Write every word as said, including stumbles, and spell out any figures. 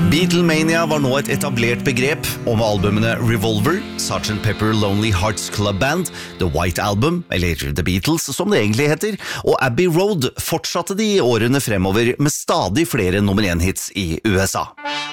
Beatlemania var nå et etablert begrep om albumene Revolver, sergeant Pepper Lonely Hearts Club Band, The White Album, eller The Beatles som det egentlig heter, og Abbey Road fortsatte de i årene fremover med stadig flere nummer én hits i U S A.